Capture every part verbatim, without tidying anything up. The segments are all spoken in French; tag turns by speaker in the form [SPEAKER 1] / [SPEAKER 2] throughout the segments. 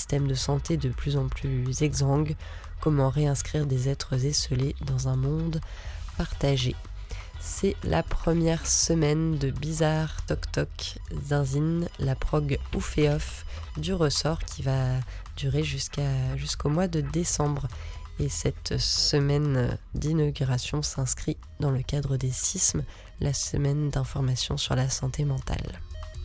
[SPEAKER 1] système de santé de plus en plus exsangue, comment réinscrire des êtres esseulés dans un monde partagé. C'est la première semaine de Bizarre Toc Toc Zinzin, la prog ouf et off du ressort qui va durer jusqu'à, jusqu'au mois de décembre. Et cette semaine d'inauguration s'inscrit dans le cadre des S I S M, la semaine d'information sur la santé mentale.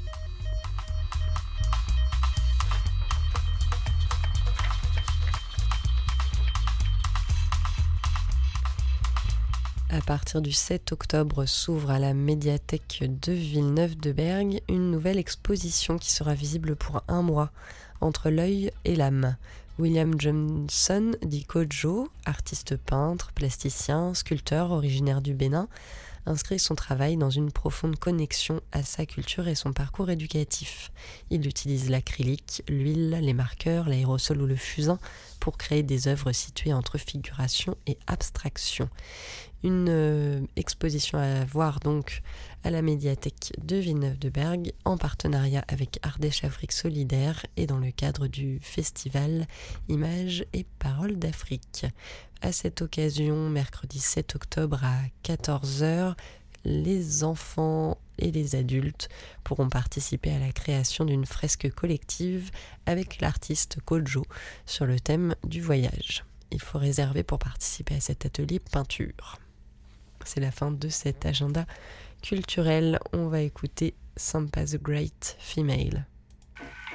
[SPEAKER 1] À partir du sept octobre s'ouvre à la médiathèque de Villeneuve-de-Berg une nouvelle exposition qui sera visible pour un mois, Entre l'œil et l'âme. William Johnson, dit Kojo, artiste peintre, plasticien, sculpteur originaire du Bénin, inscrit son travail dans une profonde connexion à sa culture et son parcours éducatif. Il utilise l'acrylique, l'huile, les marqueurs, l'aérosol ou le fusain pour créer des œuvres situées entre figuration et abstraction. Une euh, exposition à voir donc à la médiathèque de Villeneuve-de-Berg en partenariat avec Ardèche Afrique Solidaire et dans le cadre du festival Images et Paroles d'Afrique. À cette occasion, mercredi sept octobre à quatorze heures, les enfants et les adultes pourront participer à la création d'une fresque collective avec l'artiste Kojo sur le thème du voyage. Il faut réserver pour participer à cet atelier peinture. C'est la fin de cet agenda culturel. On va écouter Sampa the Great Female.